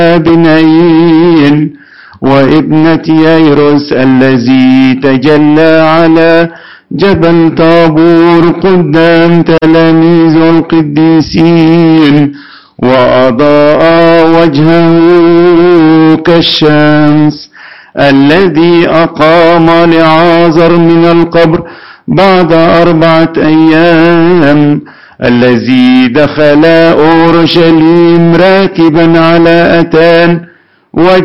بنين وابنة ييروس الذي تجلى على جبل طابور قدام تلاميذ القديسين وأضاء وجهه كالشمس، الذي أقام لعازر من القبر بعد 4 أيام، الذي دخل أورشليم راكبا على أتان